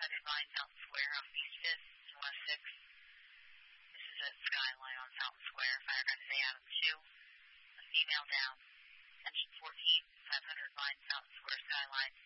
500 Vine Fountain Square off East 5th and West 6th. This is a Skyline on Fountain Square. Fire gun say Adam 2. A female down. Engine 14, 500 Vine Fountain Square Skyline.